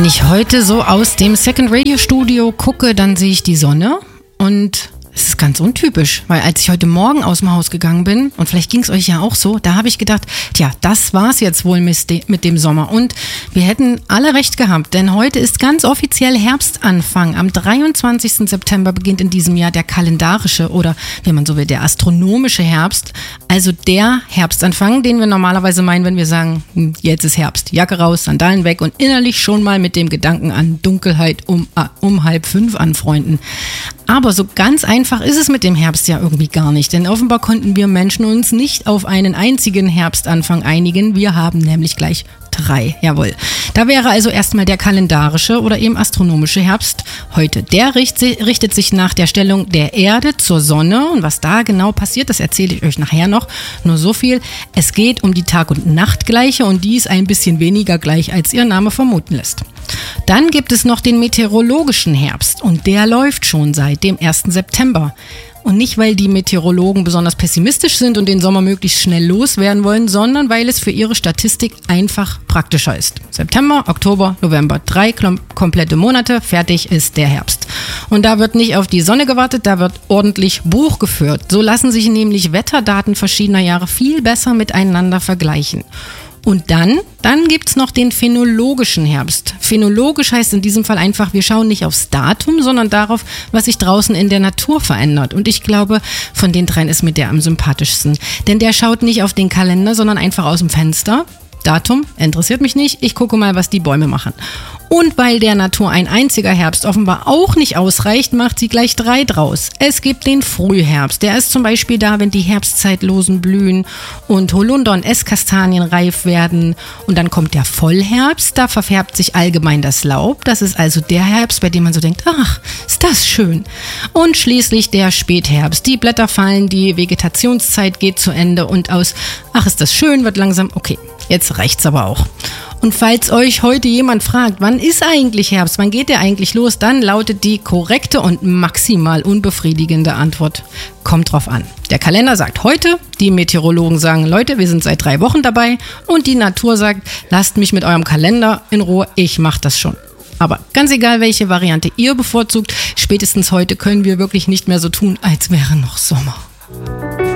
Wenn ich heute so aus dem Second Radio Studio gucke, dann sehe ich die Sonne und es ist ganz untypisch, weil als ich heute Morgen aus dem Haus gegangen bin, und vielleicht ging es euch ja auch so, da habe ich gedacht, tja, das war's jetzt wohl mit dem Sommer. Und wir hätten alle recht gehabt, denn heute ist ganz offiziell Herbstanfang. Am 23. September beginnt in diesem Jahr der kalendarische oder, wenn man so will, der astronomische Herbst. Also der Herbstanfang, den wir normalerweise meinen, wenn wir sagen, jetzt ist Herbst. Jacke raus, Sandalen weg und innerlich schon mal mit dem Gedanken an Dunkelheit um 4:30 anfreunden. Aber so ganz einfach ist es mit dem Herbst ja irgendwie gar nicht, denn offenbar konnten wir Menschen uns nicht auf einen einzigen Herbstanfang einigen. Wir haben nämlich gleich 3, jawohl. Da wäre also erstmal der kalendarische oder eben astronomische Herbst heute. Der richtet sich nach der Stellung der Erde zur Sonne und was da genau passiert, das erzähle ich euch nachher noch. Nur so viel, es geht um die Tag- und Nachtgleiche und die ist ein bisschen weniger gleich, als ihr Name vermuten lässt. Dann gibt es noch den meteorologischen Herbst und der läuft schon seit dem 1. September. Und nicht, weil die Meteorologen besonders pessimistisch sind und den Sommer möglichst schnell loswerden wollen, sondern weil es für ihre Statistik einfach praktischer ist. September, Oktober, November, 3 komplette Monate, fertig ist der Herbst. Und da wird nicht auf die Sonne gewartet, da wird ordentlich Buch geführt. So lassen sich nämlich Wetterdaten verschiedener Jahre viel besser miteinander vergleichen. Und dann gibt's noch den phänologischen Herbst. Phänologisch heißt in diesem Fall einfach, wir schauen nicht aufs Datum, sondern darauf, was sich draußen in der Natur verändert. Und ich glaube, von den 3 ist mir der am sympathischsten. Denn der schaut nicht auf den Kalender, sondern einfach aus dem Fenster. Datum interessiert mich nicht, ich gucke mal, was die Bäume machen. Und weil der Natur ein einziger Herbst offenbar auch nicht ausreicht, macht sie gleich 3 draus. Es gibt den Frühherbst, der ist zum Beispiel da, wenn die Herbstzeitlosen blühen und Holunder und Esskastanien reif werden. Und dann kommt der Vollherbst, da verfärbt sich allgemein das Laub. Das ist also der Herbst, bei dem man so denkt, ach, ist das schön. Und schließlich der Spätherbst. Die Blätter fallen, die Vegetationszeit geht zu Ende und aus, ach, ist das schön, wird langsam, okay, jetzt reicht's aber auch. Und falls euch heute jemand fragt, wann ist eigentlich Herbst, wann geht der eigentlich los, dann lautet die korrekte und maximal unbefriedigende Antwort, kommt drauf an. Der Kalender sagt heute, die Meteorologen sagen, Leute, wir sind seit 3 Wochen dabei und die Natur sagt, lasst mich mit eurem Kalender in Ruhe, ich mach das schon. Aber ganz egal, welche Variante ihr bevorzugt, spätestens heute können wir wirklich nicht mehr so tun, als wäre noch Sommer.